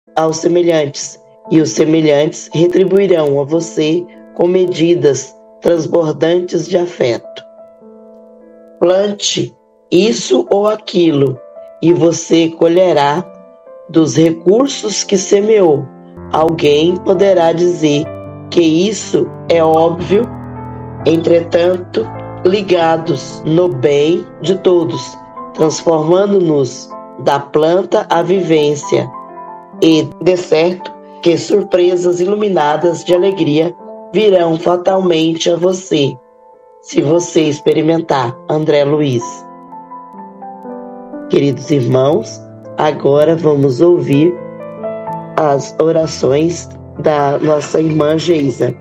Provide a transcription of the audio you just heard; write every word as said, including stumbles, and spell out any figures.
aos semelhantes, e os semelhantes retribuirão a você com medidas transbordantes de afeto. Plante isso ou aquilo, e você colherá dos recursos que semeou. Alguém poderá dizer que isso é óbvio, entretanto, ligados no bem de todos, transformando-nos da planta à vivência, e, de certo, que surpresas iluminadas de alegria virão fatalmente a você, se você experimentar. André Luiz. Queridos irmãos, agora vamos ouvir as orações da nossa irmã Geisa.